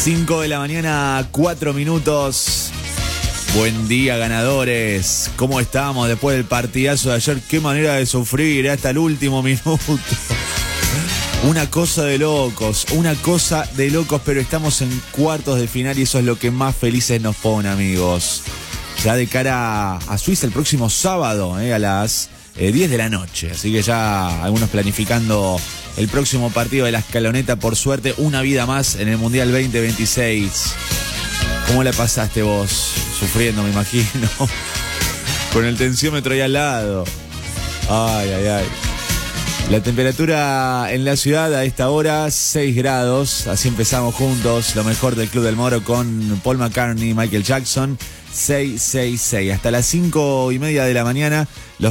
5 de la mañana, 4 minutos. Buen día, ganadores. ¿Cómo estamos después del partidazo de ayer? Qué manera de sufrir hasta el último minuto. Una cosa de locos, pero estamos en cuartos de final y eso es lo que más felices nos pone, amigos. Ya de cara a Suiza el próximo sábado, a las 10 de la noche. Así que ya algunos planificando el próximo partido de la escaloneta. Por suerte, una vida más en el Mundial 2026. ¿Cómo la pasaste vos? Sufriendo, me imagino. Con el tensiómetro ahí al lado. Ay. La temperatura en la ciudad a esta hora, 6 grados. Así empezamos juntos. Lo mejor del Club del Moro con Paul McCartney y Michael Jackson. 666. Hasta las 5:30 de la mañana.